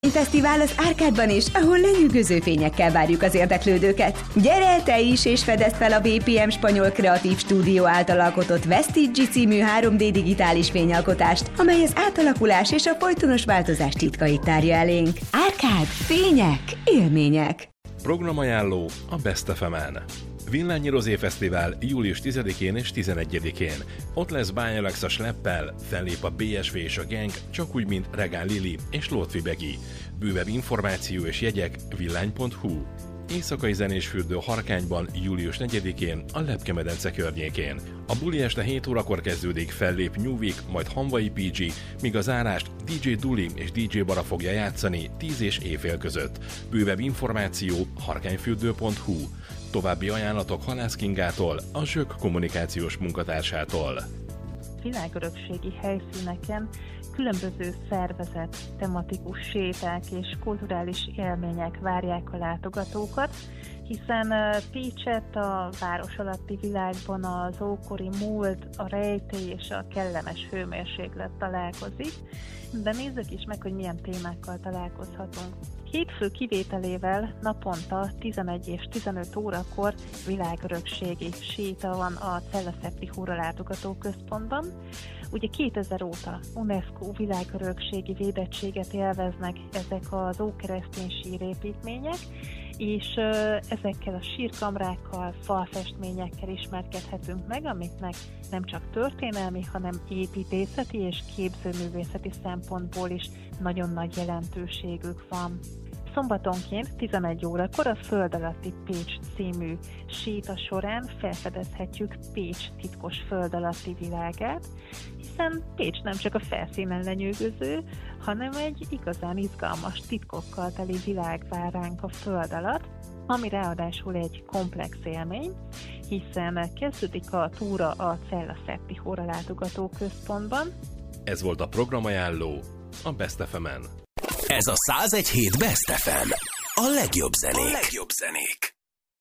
Fesztivál az Árkádban is, ahol lenyűgöző fényekkel várjuk az érdeklődőket. Gyere el te is, és fedezd fel a BPM Spanyol Kreatív Stúdió által alkotott Vestige című 3D digitális fényalkotást, amely az átalakulás és a folytonos változás titkait tárja elénk. Árkád, fények, élmények. Programajánló a Best FM-en. Villányi Rozé Fesztivál július 10-én és 11-én. Ott lesz Bány Alexa Schleppel, fellép a BSV és a Gang, csak úgy, mint Regál Lili és Lótvi Begi. Bővebb információ és jegyek villány.hu. Éjszakai zenésfürdő Harkányban július 4-én a Lepke-medence környékén. A buli este 7 órakor kezdődik, fellép New Week, majd Hanvai PG, míg a zárást DJ Duli és DJ Bara fogja játszani 10 és éjfél között. Bővebb információ harkányfürdő.hu. További ajánlatok Halász Kingától, a Zsök kommunikációs munkatársától. Világörökségi helyszíneken különböző szervezett, tematikus séták és kulturális élmények várják a látogatókat, hiszen Pécset a város alatti világban az ókori múlt, a rejtély és a kellemes hőmérséklet találkozik, de nézzük is meg, hogy milyen témákkal találkozhatunk. Hétfő kivételével naponta 11 és 15 órakor világörökségi séta van a Cella-Szepti Hura látogatóközpontban. Ugye 2000 óta UNESCO világörökségi védettséget élveznek ezek az ókeresztény sírépítmények, és ezekkel a sírkamrákkal, falfestményekkel ismerkedhetünk meg, amiknek nem csak történelmi, hanem építészeti és képzőművészeti szempontból is nagyon nagy jelentőségük van. Szombatonként 11 órakor a Föld alatti Pécs című séta során felfedezhetjük Pécs titkos föld alatti világát, hiszen Pécs nem csak a felszínen lenyűgöző, hanem egy igazán izgalmas titkokkal teli világ vár ránk a föld alatt, ami ráadásul egy komplex élmény, hiszen kezdődik a túra a Cella-Szepti Hura látogatóközpontban. Ez volt a programajánló a Best FM-en. Ez a 101.7 Best FM. A legjobb zenék.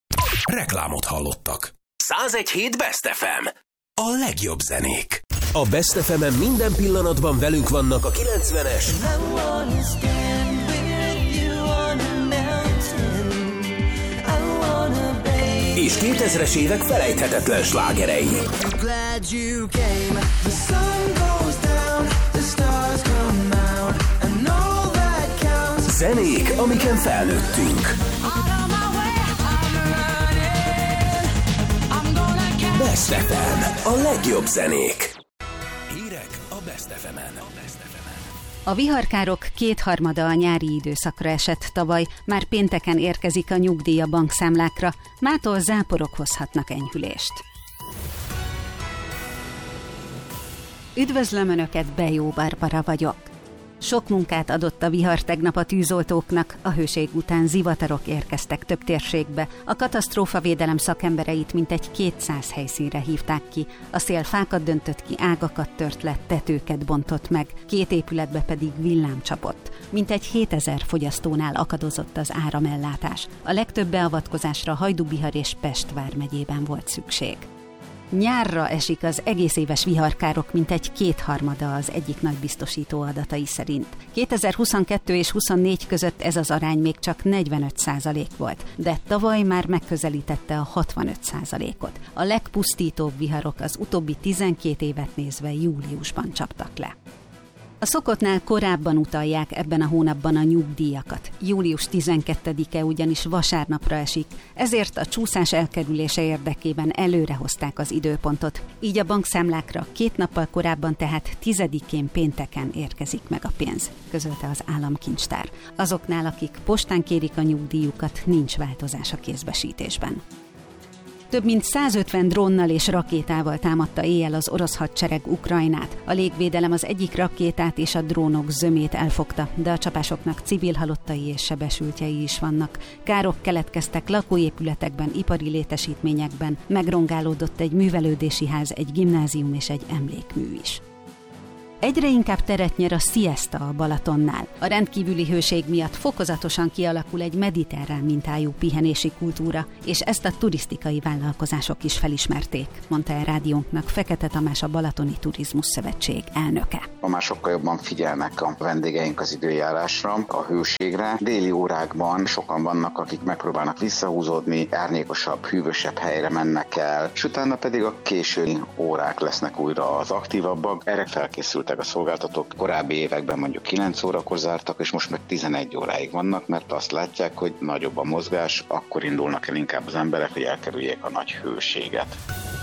Reklámot hallottak. 101.7 Best FM. A legjobb zenék. A Best FM-en minden pillanatban velünk vannak a 90-es és 2000-es évek felejthetetlen slágerei. Zenék, amiken felnőttünk. Best FM, a legjobb zenék. Hírek a Best FM-en. A viharkárok 2/3 a nyári időszakra esett tavaly, már pénteken érkezik a nyugdíj a bankszámlákra, mától záporok hozhatnak enyhülést. Üdvözlöm Önöket, Bejó Barbara vagyok. Sok munkát adott a vihar tegnap a tűzoltóknak, a hőség után zivatarok érkeztek több térségbe, a katasztrófavédelem szakembereit mintegy 200 helyszínre hívták ki, a szél fákat döntött ki, ágakat tört le, tetőket bontott meg, 2 épületbe pedig villám csapott. Mintegy 7000 fogyasztónál akadozott az áramellátás. A legtöbb beavatkozásra Hajdú-Bihar és Pest vármegyében volt szükség. Nyárra esik az egész éves viharkárok mintegy 2/3 az egyik nagy biztosító adatai szerint. 2022 és 24 között ez az arány még csak 45% volt, de tavaly már megközelítette a 65%-ot. A legpusztítóbb viharok az utóbbi 12 évet nézve júliusban csaptak le. A szokottnál korábban utalják ebben a hónapban a nyugdíjakat. Július 12-e ugyanis vasárnapra esik, ezért a csúszás elkerülése érdekében előrehozták az időpontot. Így a bankszámlákra 2 nappal korábban, tehát 10-én pénteken érkezik meg a pénz, közölte az államkincstár. Azoknál, akik postán kérik a nyugdíjukat, nincs változás a kézbesítésben. Több mint 150 drónnal és rakétával támadta éjjel az orosz hadsereg Ukrajnát. A légvédelem az egyik rakétát és a drónok zömét elfogta, de a csapásoknak civil halottai és sebesültjei is vannak. Károk keletkeztek lakóépületekben, ipari létesítményekben, megrongálódott egy művelődési ház, egy gimnázium és egy emlékmű is. Egyre inkább teret nyer a siesta a Balatonnál. A rendkívüli hőség miatt fokozatosan kialakul egy mediterrán mintájú pihenési kultúra, és ezt a turisztikai vállalkozások is felismerték, mondta el rádiónknak Fekete Tamás, a Balatoni Turizmus Szövetség elnöke. Már sokkal jobban figyelnek a vendégeink az időjárásra, a hőségre. Déli órákban sokan vannak, akik megpróbálnak visszahúzódni, árnyékosabb, hűvösebb helyre mennek el, és utána pedig a késői órák lesznek újra az aktívabbak. Erre felkészültek a szolgáltatók. Korábbi években mondjuk 9 órakor zártak, és most meg 11 óráig vannak, mert azt látják, hogy nagyobb a mozgás, akkor indulnak el inkább az emberek, hogy elkerüljék a nagy hőséget.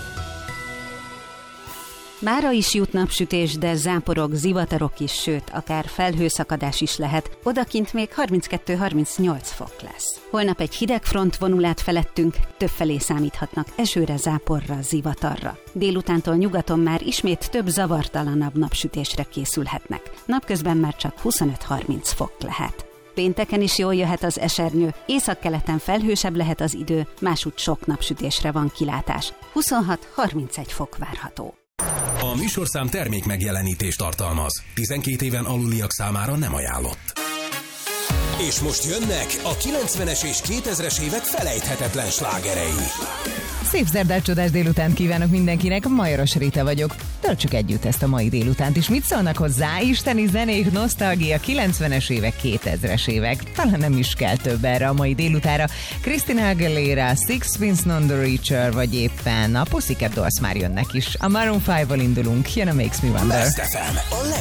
Mára is jut napsütés, de záporok, zivatarok is, sőt, akár felhőszakadás is lehet. Odakint még 32-38 fok lesz. Holnap egy hideg front vonul át felettünk, többfelé számíthatnak esőre, záporra, zivatarra. Délutántól nyugaton már ismét több zavartalanabb napsütésre készülhetnek. Napközben már csak 25-30 fok lehet. Pénteken is jól jöhet az esernyő, északkeleten felhősebb lehet az idő, másútt sok napsütésre van kilátás. 26-31 fok várható. A műsorszám termék megjelenítést tartalmaz. 12 éven aluliak számára nem ajánlott. És most jönnek a 90-es és 2000-es évek felejthetetlen slágerei. Szép szerdát, csodás délutánt kívánok mindenkinek, Majoros Rita vagyok. Töltsük együtt ezt a mai délutánt is. Mit szólnak hozzá? Isteni zenék, nosztalgia, 90-es évek, 2000-es évek. Talán nem is kell több erre a mai délutára. Christina Aguilera, Sixpence None the Richer, vagy éppen a Pussycat Dolls már jönnek is. A Maroon 5-val indulunk, jön a Makes Me Wonder. Best FM,